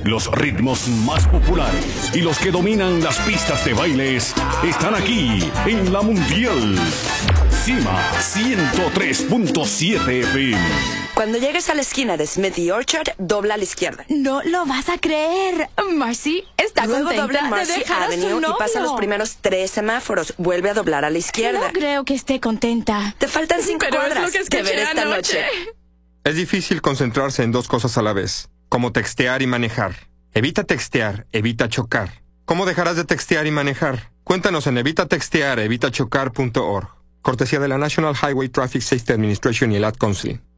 Los ritmos más populares y los que dominan las pistas de bailes están aquí en la Mundial. Cima 103.7 FM. Cuando llegues a la esquina de Smith y Orchard, dobla a la izquierda. No lo vas a creer. Marcy está Luego contenta dobla en de Marcy dejar a su Avenue y novio. pasa los primeros 3 semáforos. Vuelve a doblar a la izquierda. No creo que esté contenta. Te faltan 5 Pero es cuadras lo que de escuché ver esta anoche. noche. Es difícil concentrarse en dos cosas a la vez, como textear y manejar. Evita textear, evita chocar. ¿Cómo dejarás de textear y manejar? Cuéntanos en evitatextear, evitachocar.org. Cortesía de la National Highway Traffic Safety Administration y el Ad Council.